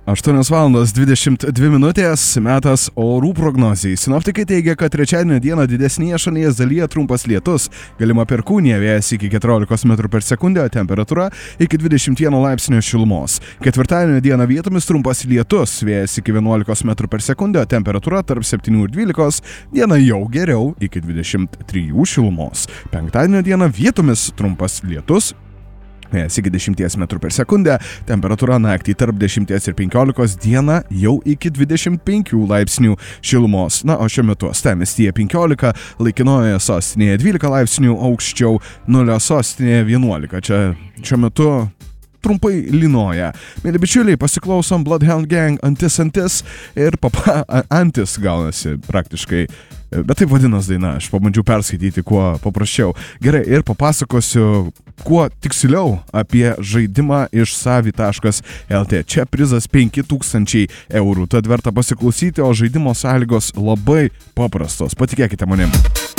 8:22 metas orų prognozijai. Sinoptikai teigia, kad trečiadienio dieną didesnėje šalies dalyje trumpas lietus, galima perkūnija, vėjas iki 14 m/s, temperatūra iki 21 laipsnio šilumos. Ketvirtadienio dieną vietomis trumpas lietus, vėjas iki 11 m/s, temperatūra tarp 7 ir 12, diena jau geriau iki 23 šilumos. Penktadienio dieną vietomis trumpas lietus, vėjas iki 10 m/s, temperatūra naktį tarp 10 ir 15, diena jau iki 25 laipsnių šilumos. Na, o šiuo metu uostamiestyje 15, laikinojoje sostinėje 12 laipsnių, aukščiau nulio sostinėje 11. Čia šiuo metu trumpai lynoja. Mėly bičiuliai, pasiklausom Bloodhound Gang Antis ir Antis gaunasi praktiškai. Bet taip vadinas daina, aš pabandžiau perskaityti kuo paprasčiau. Gerai, ir papasakosiu kuo tiksliau apie žaidimą iš savi.lt. Čia prizas 5000 eurų, tad verta pasiklausyti, o žaidimo sąlygos labai paprastos. Patikėkite manim.